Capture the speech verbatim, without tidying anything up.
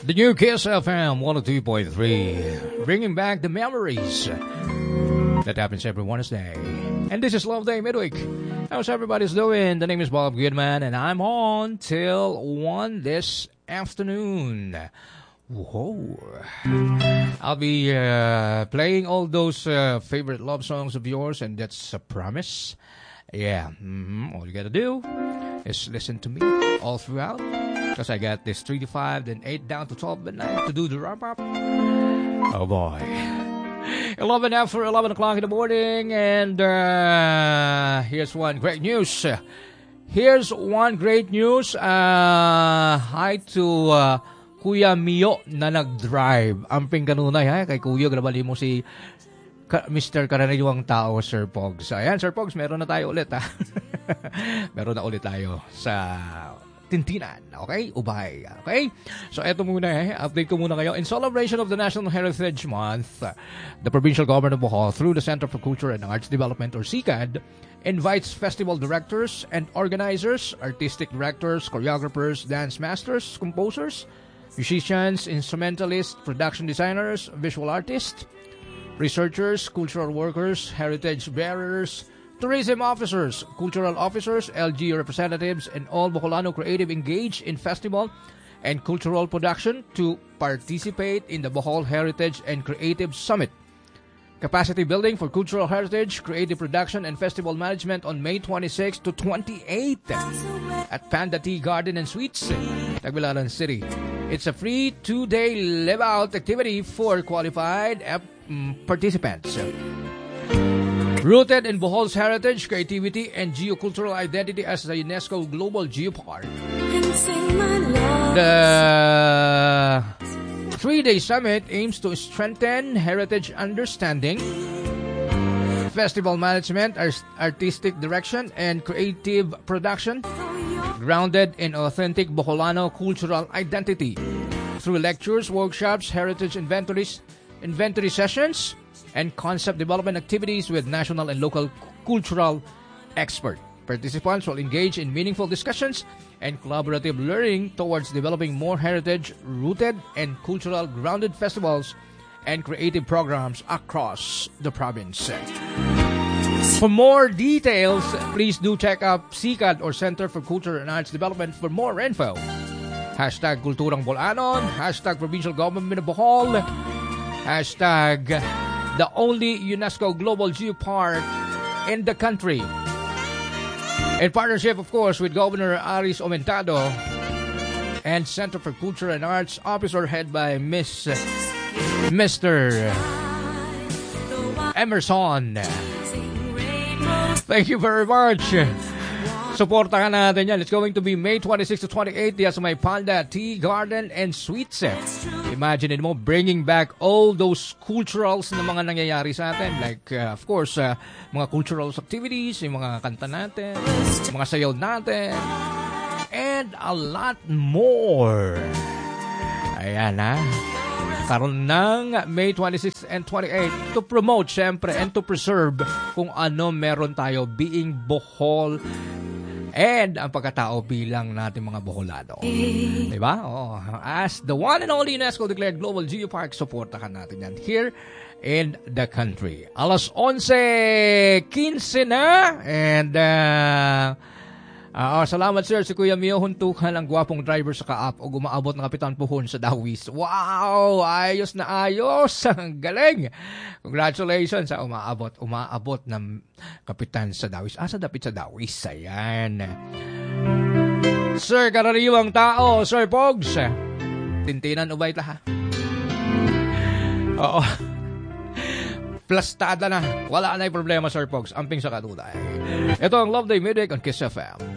The new Kiss F M one oh two point three, bringing back the memories that happens every Wednesday. And this is Love Day Midweek. How's everybody's doing? The name is Bob Goodman, and I'm on till one this afternoon. Whoa. I'll be uh, playing all those uh, favorite love songs of yours, and that's a promise. Yeah, mm-hmm. All you gotta do is listen to me all throughout, because I got this three to five, then eight down to twelve midnight to do the wrap-up. Oh boy. eleven after eleven o'clock in the morning, and uh, here's one great news. Here's one great news. Uh, hi to uh, Kuya Mio na nag-drive. Amping kanunay, ha? Kay Kuya, grabali mo si Ka- Mister Karaniwang Tao, Sir Pogs. Ayan, Sir Pogs, meron na tayo ulit, ha? Meron na ulit tayo sa Tintinan, okay? Ubay, okay? So, eto muna eh. Update ko muna kayo. In celebration of the National Heritage Month, the Provincial Government of Bohol, through the Center for Culture and Arts Development, or C C A D, invites festival directors and organizers, artistic directors, choreographers, dance masters, composers, musicians, instrumentalists, production designers, visual artists, researchers, cultural workers, heritage bearers, tourism officers, cultural officers, L G representatives, and all Boholano creative engaged in festival and cultural production to participate in the Bohol Heritage and Creative Summit. Capacity building for cultural heritage, creative production, and festival management on May twenty-sixth to twenty-eighth at Panda Tea Garden and Suites, Tagbilaran City. It's a free two-day live-out activity for qualified um, participants. Rooted in Bohol's heritage, creativity, and geocultural identity as the UNESCO Global Geopark, the three-day summit aims to strengthen heritage understanding, festival management, artistic direction, and creative production, grounded in authentic Boholano cultural identity, through lectures, workshops, heritage inventories, inventory sessions, and concept development activities with national and local cultural experts. Participants will engage in meaningful discussions and collaborative learning towards developing more heritage-rooted and cultural-grounded festivals and creative programs across the province. For more details, please do check out C C A D or Center for Culture and Arts Development for more info. Hashtag Kulturang Bolanon, hashtag Provincial Government of Bohol, hashtag the only UNESCO Global Geopark in the country. In partnership, of course, with Governor Aris Aumentado and Center for Culture and Arts Officer head by Miss Mister Emerson. Thank you very much. Supportahan natin yan. It's going to be May twenty-sixth to twenty-eighth diya sa may Panda Tea Garden and Suites. Imagine mo, bringing back all those culturals na mga nangyayari sa atin. Like, uh, of course, uh, mga cultural activities, yung mga kanta natin, mga sayaw natin, and a lot more. Ayan ha. Karoon ng May twenty-sixth and twenty-eighth to promote, syempre, and to preserve kung ano meron tayo being Bohol and ang pagkatao bilang natin mga Boholano. Diba? Oh, as the one and only UNESCO declared Global Geopark, supportahan natin yan here in the country. Alas onse quince na, and uh, uh, salamat sir si Kuya Mio, huntukan ang gwapong driver sa kaap o gumaabot ng Kapitan Puhon sa Dawis. Wow! Ayos na ayos! Ang galing! Congratulations sa umaabot, umaabot ng Kapitan sa Dawis. Ah, sa dapit sa Dawis. Ayan. Sir Karaniwang Tao, Sir Pogs. Tintinan ubay ta ha. Oo. Plastada na. Wala na yung problema, Sir Pogs. Amping sa katulay. Ito ang Love Day Midweek on Kiss F M.